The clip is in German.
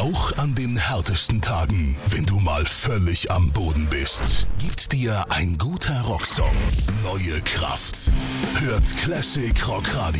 Auch an den härtesten Tagen, wenn du mal völlig am Boden bist, gibt dir ein guter Rocksong neue Kraft. Hört Classic Rock Radio.